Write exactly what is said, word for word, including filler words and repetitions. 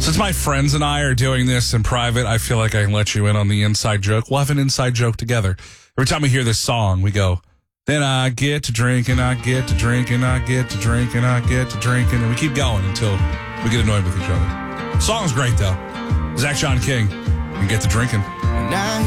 Since my friends and I are doing this in private, I feel like I can let you in on the inside joke. We'll have an inside joke together. Every time we hear this song, we go, then I get to drinking, I get to drinking, I get to drinking, I get to drinking. And we keep going until we get annoyed with each other. The song's great, though. Zach John King, and get to drinking.